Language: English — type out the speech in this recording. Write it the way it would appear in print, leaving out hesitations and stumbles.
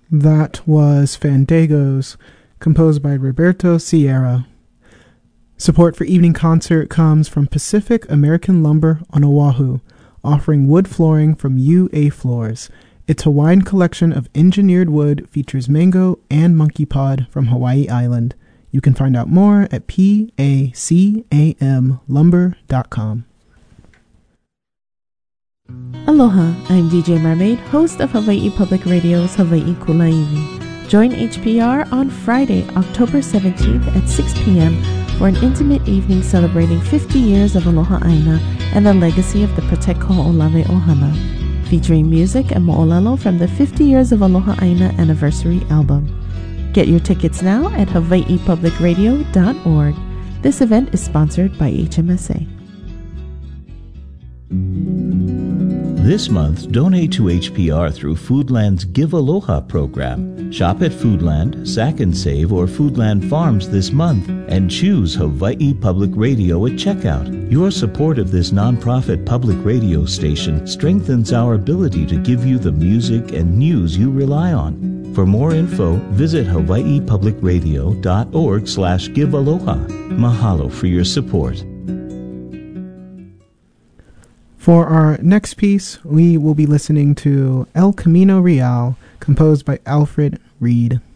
That was Fandangos, composed by Roberto Sierra. Support for Evening Concert comes from Pacific American Lumber on Oahu, offering wood flooring from UA Floors. Its Hawaiian collection of engineered wood features mango and monkey pod from Hawaii Island. You can find out more at pacamlumber.com. Aloha, I'm DJ Mermaid, host of Hawaii Public Radio's Hawaii Kulaiwi. Join HPR on Friday, October 17th at 6 p.m. for an intimate evening celebrating 50 years of Aloha Aina and the legacy of the Protect Ho'olawe Ohana, featuring music and mo'olelo from the 50 Years of Aloha Aina Anniversary album. Get your tickets now at hawaiipublicradio.org. This event is sponsored by HMSA. This month, donate to HPR through Foodland's Give Aloha program. Shop at Foodland, Sack and Save, or Foodland Farms this month and choose Hawaii Public Radio at checkout. Your support of this nonprofit public radio station strengthens our ability to give you the music and news you rely on. For more info, visit hawaiipublicradio.org/givealoha. Mahalo for your support. For our next piece, we will be listening to El Camino Real, composed by Alfred Reed.